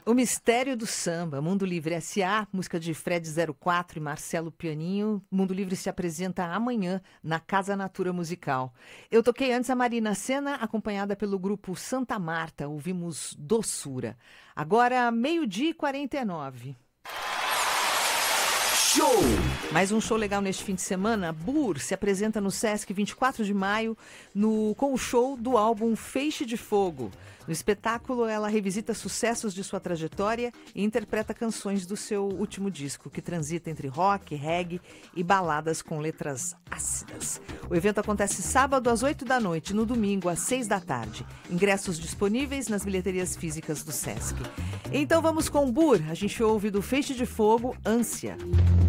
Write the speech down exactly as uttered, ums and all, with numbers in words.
O Mistério do Samba, Mundo Livre S A, música de Fred zero quatro e Marcelo Pianinho. Mundo Livre se apresenta amanhã na Casa Natura Musical. Eu toquei antes a Marina Sena, acompanhada pelo grupo Santa Marta. Ouvimos Doçura. Agora, meio-dia e quarenta e nove. Show! Mais um show legal neste fim de semana. Bur se apresenta no Sesc vinte e quatro de maio no, com o show do álbum Feixe de Fogo. No espetáculo, ela revisita sucessos de sua trajetória e interpreta canções do seu último disco, que transita entre rock, reggae e baladas com letras ácidas. O evento acontece sábado às oito da noite, no domingo às seis da tarde. Ingressos disponíveis nas bilheterias físicas do Sesc. Então vamos com Bur. A gente ouve do Feixe de Fogo, Ânsia.